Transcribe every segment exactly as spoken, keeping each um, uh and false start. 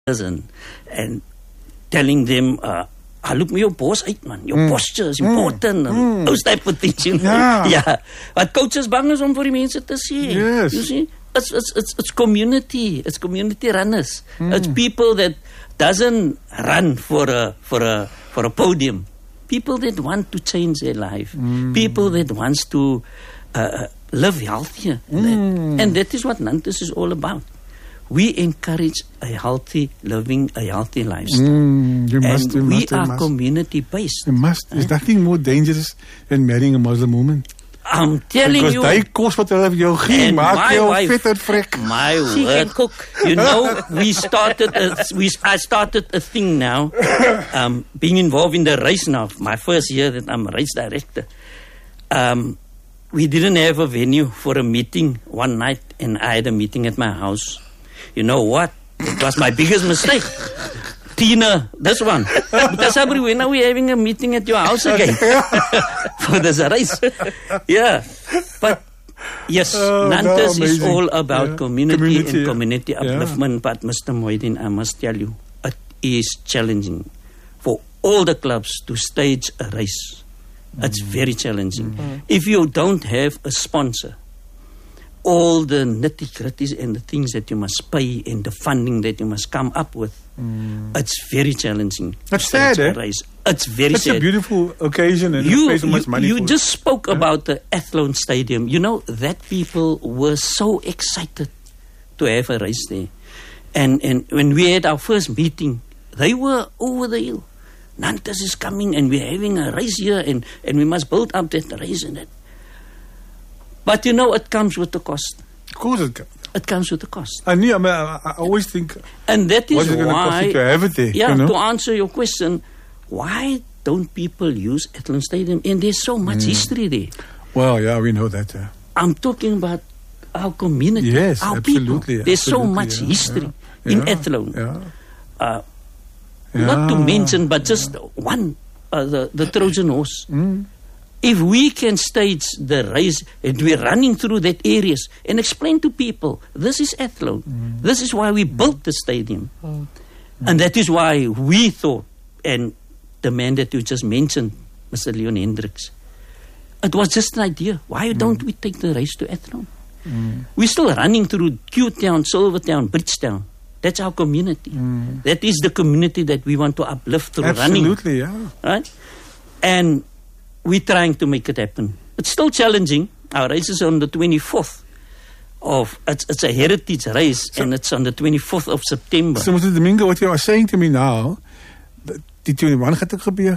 and, and telling them, uh, I look me your boss uit, man. Your mm. posture is important. Mm. And those type of things, you know. Yeah. yeah. But coaches bang is om vir die mense te sê. Yes. You see? It's, it's, it's, it's community. It's community runners. Mm. It's people that doesn't run for a, for a, for a podium. People that want to change their life. Mm. People that wants to uh, live healthier. Mm. And that is what Nantes is all about. We encourage a healthy living, a healthy lifestyle. Mm, you must, and you we must, you are must. community-based. You must. There's huh? nothing more dangerous than marrying a Muslim woman. I'm telling because you. Because die kos wat hulle vir jou gee, maak jou vet en vrek. My She word. can cook. You know, we started, a, we, I started a thing now, um, being involved in the race now, my first year that I'm a race director. Um, we didn't have a venue for a meeting one night, and I had a meeting at my house. You know what? It was my biggest mistake. Tina, this one. Because when are we having a meeting at your house again? For this race. Yeah. But yes, oh, Nantes no, is all about yeah. community, community and community yeah. upliftment. Yeah. But Mister Moidin, I must tell you, it is challenging for all the clubs to stage a race. Mm. It's very challenging. Mm. If you don't have a sponsor, all the nitty-gritties and the things that you must pay and the funding that you must come up with, mm. it's very challenging. That's sad, eh? Race. It's very That's sad. a beautiful occasion and you, you pay so much you, money you for just it. spoke huh? about the Athlone Stadium. You know, that people were so excited to have a race there. And, and when we had our first meeting, they were over the hill. Nantes is coming and we're having a race here and, and we must build up that race and that. But you know, it comes with the cost. Of course it comes. It comes with the cost. I knew, I, mean, I, I always think, and that is what's it going to why, cost you to have it there? Yeah, you know? to answer your question, why don't people use Athlone Stadium? And there's so much mm. history there. Well, yeah, we know that. Yeah. I'm talking about our community, yes, our absolutely, people. There's absolutely, so much yeah, history yeah, in yeah, Athlone. Yeah. Uh, yeah. Not to mention, but just one, uh, the, the Trojan horse. Mm. If we can stage the race and we're running through that areas and explain to people, this is Athlone. Mm. This is why we built the stadium. Mm. And that is why we thought, and the man that you just mentioned, Mister Leon Hendricks, it was just an idea. Why mm. don't we take the race to Athlone? Mm. We're still running through Q-Town, Silvertown, Bridgetown. That's our community. Mm. That is the community that we want to uplift through Absolutely, running. Absolutely, yeah. Right? And we're trying to make it happen. It's still challenging. Our race is on the twenty-fourth of, it's, it's a heritage race, so, and it's on the twenty-fourth of September. So, Mister Domingo, what you are saying to me now, die twenty-one gaat ook gebeur.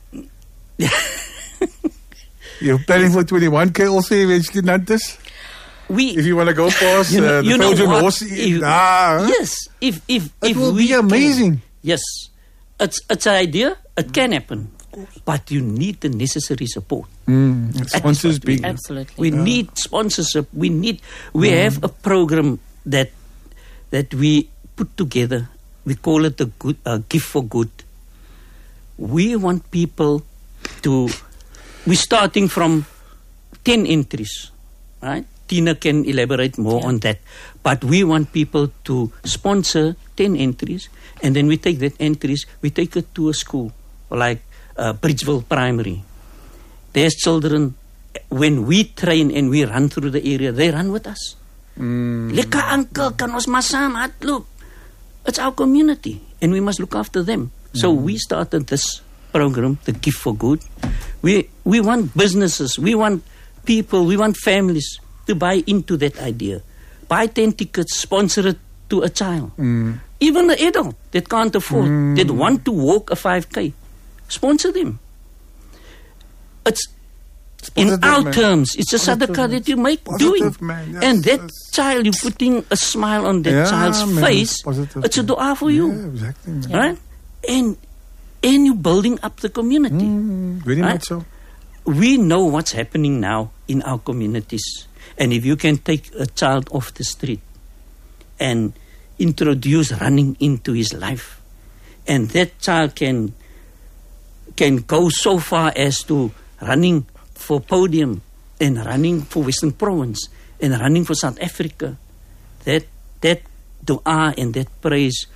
You're planning for twenty-one K also eventually, Nantes? We, if you want to go past you know, uh, the you Trojan horse, if, nah. yes, if if it if will we be amazing. Can, yes, it's it's an idea. It can happen, but you need the necessary support. Mm. Sponsors big. Absolutely, we yeah. need sponsorship. We need. We mm. have a program that that we put together. We call it the good uh, gift for good. We want people to. We're starting from ten entries, right? Tina can elaborate more yeah. on that. But we want people to sponsor ten entries, and then we take that entries, we take it to a school, like uh, Bridgeville Primary. There's children, when we train and we run through the area, they run with us. Mm. Lekker uncle, kan ons maar saam hardloop. It's our community, and we must look after them. Mm. So we started this program, the Gift for Good. We, we want businesses, we want people, we want families to buy into that idea. Buy ten tickets, sponsor it to a child. Mm. Even the adult that can't afford, mm. that want to walk a five K, sponsor them. It's positive, in our man. terms, it's a sadaqah that you make positive, doing. Man, yes, and that yes. child, you're putting a smile on that yeah, child's man, face. positive, it's a dua for you. Yeah, exactly. Man. Right? And, and you're building up the community. Mm, very right? much so. We know what's happening now in our communities. And if you can take a child off the street and introduce running into his life, and that child can can go so far as to running for podium and running for Western Province and running for South Africa, that that dua and that praise